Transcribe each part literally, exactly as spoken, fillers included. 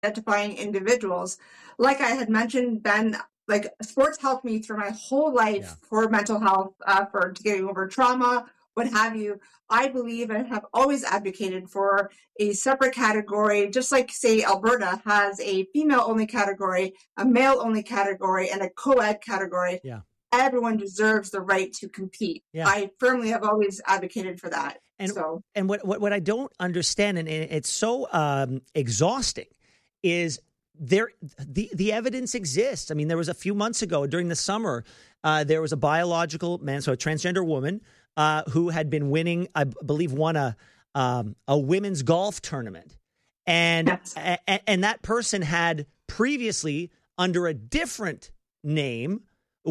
identifying individuals. Like I had mentioned, Ben, like sports helped me through my whole life yeah. for mental health, uh, for getting over trauma, what have you. I believe and have always advocated for a separate category, just like, say, Alberta has a female-only category, a male-only category, and a co-ed category. Yeah. Everyone deserves the right to compete. Yeah. I firmly have always advocated for that. And so. and what, what what I don't understand, and it's so um, exhausting, is there the the evidence exists. I mean, there was a few months ago during the summer, uh, there was a biological man, so a transgender woman uh, who had been winning, I believe, won a um, a women's golf tournament, and yes. a, and that person had previously under a different name.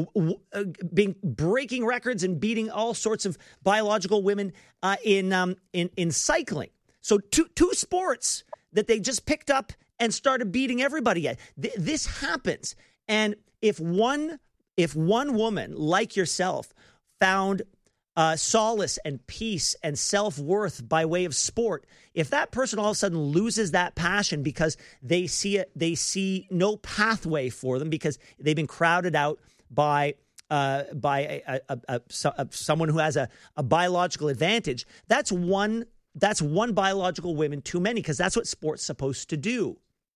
Being breaking records and beating all sorts of biological women uh, in um, in in cycling. So two two sports that they just picked up and started beating everybody at. Th- this happens, and if one if one woman like yourself found uh, solace and peace and self-worth by way of sport, if that person all of a sudden loses that passion because they see it, they see no pathway for them because they've been crowded out by uh, by a, a, a, a, a, someone who has a, a biological advantage, that's one that's one biological woman too many, because that's what sport's supposed to do.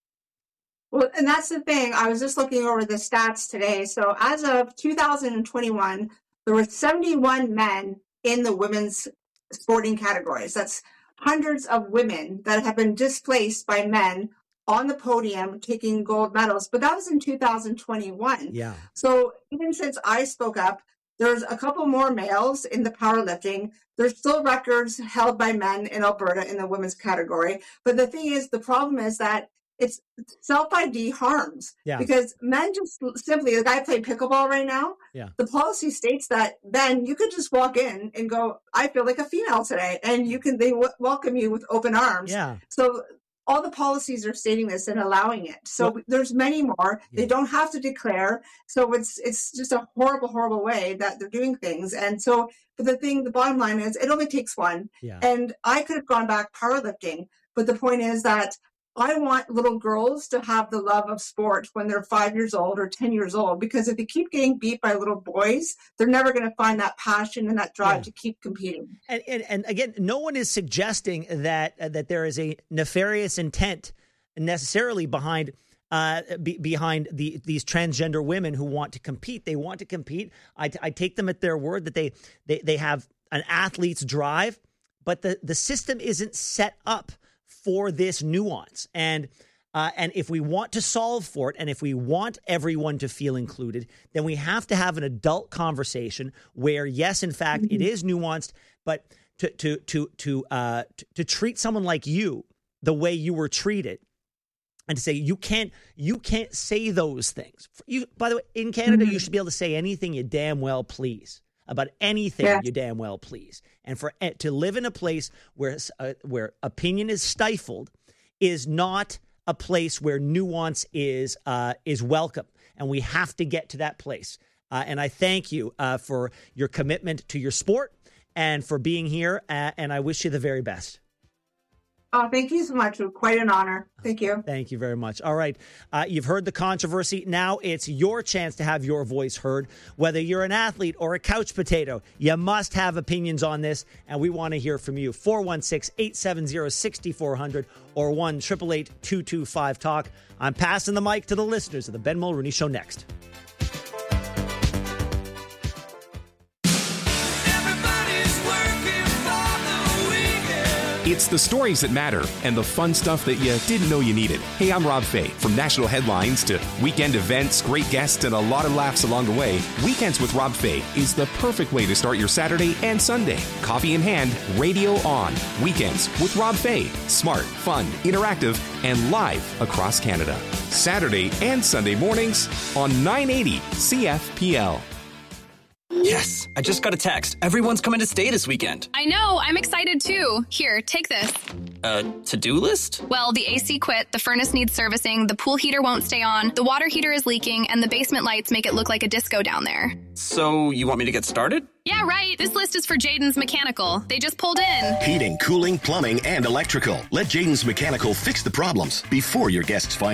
Well, and that's the thing. I was just looking over the stats today. So as of two thousand twenty-one, there were seventy-one men in the women's sporting categories. That's hundreds of women that have been displaced by men on the podium taking gold medals, but that was in two thousand twenty-one. Yeah. So even since I spoke up, there's a couple more males in the powerlifting. There's still records held by men in Alberta in the women's category. But the thing is, the problem is that it's self-I D harms yeah. because men just simply, like I play pickleball right now. Yeah. The policy states that then you could just walk in and go, I feel like a female today. And you can, they w- welcome you with open arms. Yeah. So all the policies are stating this and allowing it. So well, there's many more. Yeah. They don't have to declare. So it's it's just a horrible, horrible way that they're doing things. And so, but the thing, the bottom line is, it only takes one. Yeah. And I could have gone back powerlifting, but the point is that I want little girls to have the love of sport when they're five years old or ten years old, because if they keep getting beat by little boys, they're never going to find that passion and that drive yeah. to keep competing. And, and and again, no one is suggesting that uh, that there is a nefarious intent necessarily behind uh, be, behind the these transgender women who want to compete. They want to compete. I, I take them at their word that they they they have an athlete's drive, but the the system isn't set up for this nuance. And uh, and if we want to solve for it, and if we want everyone to feel included, then we have to have an adult conversation where, yes, in fact, mm-hmm. it is nuanced, but to to to to uh, to, to treat someone like you the way you were treated, and to say you can't you can't say those things. You, by the way, in Canada, mm-hmm. you should be able to say anything you damn well please. About anything yeah. you damn well please. And for to live in a place where uh, where opinion is stifled is not a place where nuance is uh, is welcome. And we have to get to that place. Uh, and I thank you uh, for your commitment to your sport and for being here. Uh, and I wish you the very best. Oh, thank you so much. It was quite an honor. Thank you. Thank you very much. All right. Uh, you've heard the controversy. Now it's your chance to have your voice heard. Whether you're an athlete or a couch potato, you must have opinions on this, and we want to hear from you. four one six, eight seven zero, six four zero zero or one eight eight eight, two two five, talk. I'm passing the mic to the listeners of the Ben Mulroney Show next. It's the stories that matter and the fun stuff that you didn't know you needed. Hey, I'm Rob Fay. From national headlines to weekend events, great guests, and a lot of laughs along the way, Weekends with Rob Fay is the perfect way to start your Saturday and Sunday. Coffee in hand, radio on. Weekends with Rob Fay. Smart, fun, interactive, and live across Canada. Saturday and Sunday mornings on nine eighty C F P L. Yes, I just got a text. Everyone's coming to stay this weekend. I know, I'm excited too. Here, take this. Uh, to-do list? Well, the A C quit, the furnace needs servicing, the pool heater won't stay on, the water heater is leaking, and the basement lights make it look like a disco down there. So, you want me to get started? Yeah, right. This list is for Jaden's Mechanical. They just pulled in. Heating, cooling, plumbing, and electrical. Let Jaden's Mechanical fix the problems before your guests find